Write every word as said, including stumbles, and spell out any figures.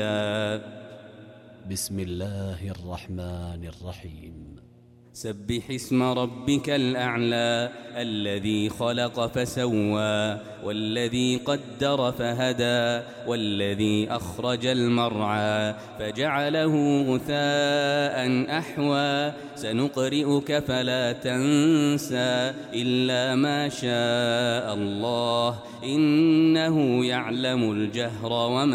بسم الله الرحمن الرحيم. سبح اسم ربك الأعلى الذي خلق فسوى والذي قدر فهدى والذي أخرج المرعى فجعله غثاء أحوى سنقرئك فلا تنسى إلا ما شاء الله إنه يعلم الجهر وما